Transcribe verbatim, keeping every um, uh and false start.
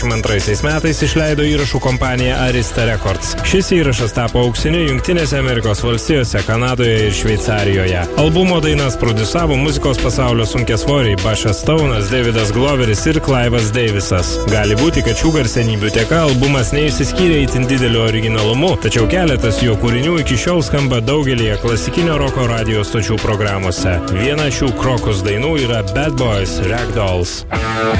antraisiais metais išleido įrašų kompanija Arista Records. Šis įrašas tapo auksiniu Jungtinėse Amerikos valstijose, Kanadoje ir Šveicarijoje. Albumo dainas prodiusavo muzikos pasaulio sunkiasvoriai Bushas Stone'as, Davidas Gloveris ir Clive'as Davisas. Gali būti, kad šių garsenybių dėka albumas neišsiskyrė itin dideliu originalumu, tačiau keletas jo kūrinių iki šiol skamba daugelyje klasikinio roko radio stočių programuose. Viena šių Krokus dainų yra Bad Boys Ragdolls.